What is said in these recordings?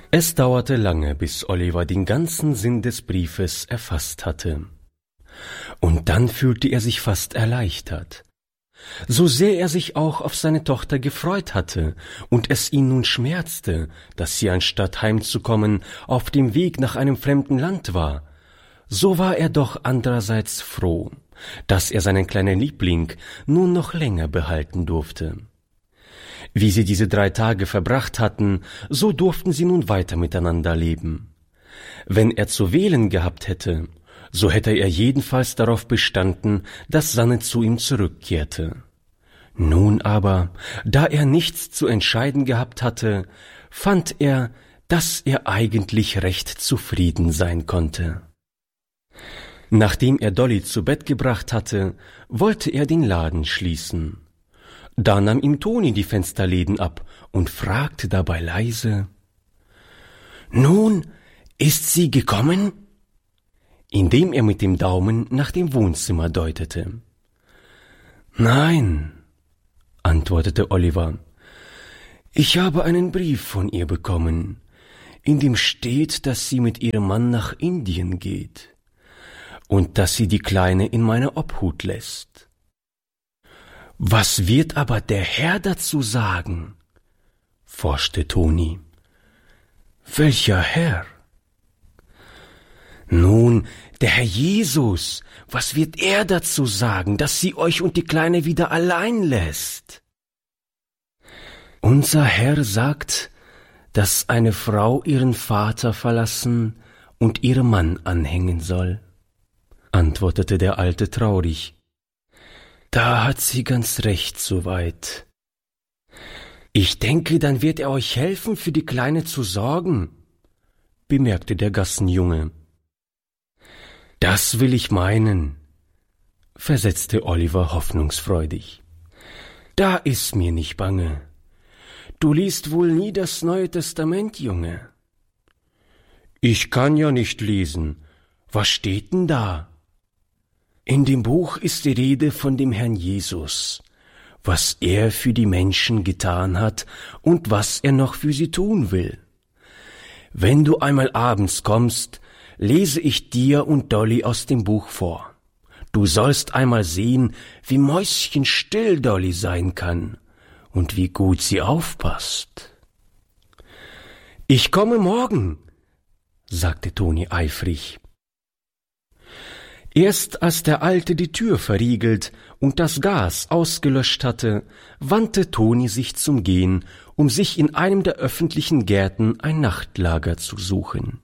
Es dauerte lange, bis Oliver den ganzen Sinn des Briefes erfasst hatte. Und dann fühlte er sich fast erleichtert. So sehr er sich auch auf seine Tochter gefreut hatte und es ihn nun schmerzte, dass sie anstatt heimzukommen auf dem Weg nach einem fremden Land war, so war er doch andererseits froh, dass er seinen kleinen Liebling nun noch länger behalten durfte. Wie sie diese 3 Tage verbracht hatten, so durften sie nun weiter miteinander leben. Wenn er zu wählen gehabt hätte, so hätte er jedenfalls darauf bestanden, dass Sanne zu ihm zurückkehrte. Nun aber, da er nichts zu entscheiden gehabt hatte, fand er, dass er eigentlich recht zufrieden sein konnte. Nachdem er Dolly zu Bett gebracht hatte, wollte er den Laden schließen. Da nahm ihm Toni die Fensterläden ab und fragte dabei leise: »Nun, ist sie gekommen?« indem er mit dem Daumen nach dem Wohnzimmer deutete. »Nein«, antwortete Oliver, »ich habe einen Brief von ihr bekommen, in dem steht, dass sie mit ihrem Mann nach Indien geht und dass sie die Kleine in meine Obhut lässt. Was wird aber der Herr dazu sagen?« forschte Toni. »Welcher Herr?« »Nun, der Herr Jesus, was wird er dazu sagen, dass sie euch und die Kleine wieder allein lässt?« »Unser Herr sagt, dass eine Frau ihren Vater verlassen und ihrem Mann anhängen soll«, antwortete der Alte traurig. »Da hat sie ganz recht soweit. Ich denke, dann wird er euch helfen, für die Kleine zu sorgen«, bemerkte der Gassenjunge. »Das will ich meinen«, versetzte Oliver hoffnungsfreudig. »Da ist mir nicht bange. Du liest wohl nie das Neue Testament, Junge?« »Ich kann ja nicht lesen. Was steht denn da?« »In dem Buch ist die Rede von dem Herrn Jesus, was er für die Menschen getan hat und was er noch für sie tun will. Wenn du einmal abends kommst, lese ich dir und Dolly aus dem Buch vor. Du sollst einmal sehen, wie mäuschenstill Dolly sein kann und wie gut sie aufpasst.« »Ich komme morgen«, sagte Toni eifrig. Erst als der Alte die Tür verriegelt und das Gas ausgelöscht hatte, wandte Toni sich zum Gehen, um sich in einem der öffentlichen Gärten ein Nachtlager zu suchen.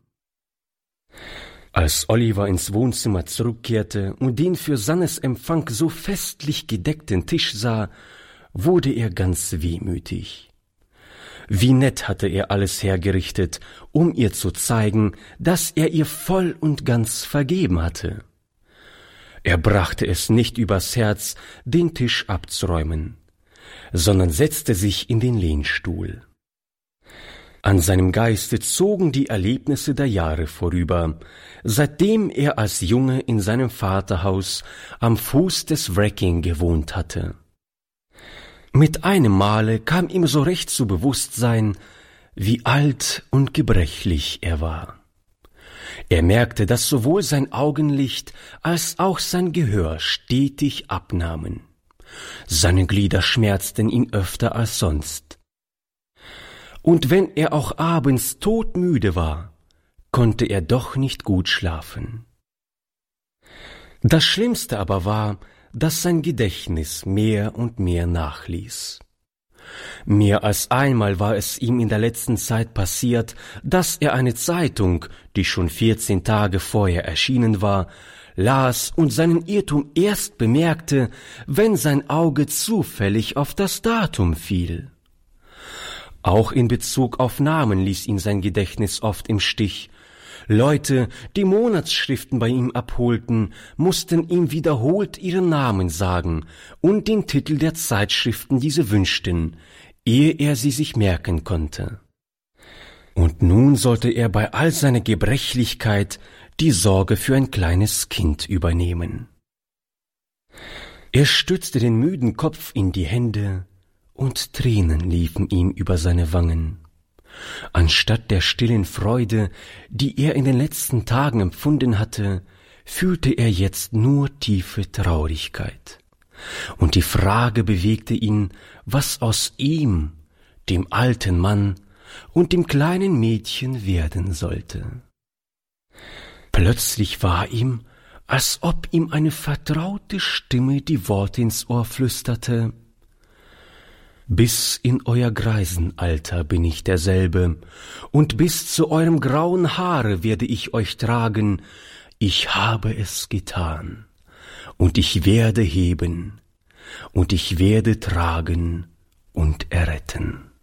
Als Oliver ins Wohnzimmer zurückkehrte und den für Sannes Empfang so festlich gedeckten Tisch sah, wurde er ganz wehmütig. Wie nett hatte er alles hergerichtet, um ihr zu zeigen, dass er ihr voll und ganz vergeben hatte. Er brachte es nicht übers Herz, den Tisch abzuräumen, sondern setzte sich in den Lehnstuhl. An seinem Geiste zogen die Erlebnisse der Jahre vorüber, seitdem er als Junge in seinem Vaterhaus am Fuß des Wrecking gewohnt hatte. Mit einem Male kam ihm so recht zu Bewusstsein, wie alt und gebrechlich er war. Er merkte, dass sowohl sein Augenlicht als auch sein Gehör stetig abnahmen. Seine Glieder schmerzten ihn öfter als sonst. Und wenn er auch abends todmüde war, konnte er doch nicht gut schlafen. Das Schlimmste aber war, dass sein Gedächtnis mehr und mehr nachließ. Mehr als einmal war es ihm in der letzten Zeit passiert, dass er eine Zeitung, die schon 14 Tage vorher erschienen war, las und seinen Irrtum erst bemerkte, wenn sein Auge zufällig auf das Datum fiel. Auch in Bezug auf Namen ließ ihn sein Gedächtnis oft im Stich. Leute, die Monatsschriften bei ihm abholten, mussten ihm wiederholt ihren Namen sagen und den Titel der Zeitschriften diese wünschten, ehe er sie sich merken konnte. Und nun sollte er bei all seiner Gebrechlichkeit die Sorge für ein kleines Kind übernehmen. Er stützte den müden Kopf in die Hände, und Tränen liefen ihm über seine Wangen. Anstatt der stillen Freude, die er in den letzten Tagen empfunden hatte, fühlte er jetzt nur tiefe Traurigkeit. Und die Frage bewegte ihn, was aus ihm, dem alten Mann und dem kleinen Mädchen werden sollte. Plötzlich war ihm, als ob ihm eine vertraute Stimme die Worte ins Ohr flüsterte: »Bis in euer Greisenalter bin ich derselbe, und bis zu eurem grauen Haare werde ich euch tragen. Ich habe es getan, und ich werde heben, und ich werde tragen und erretten.«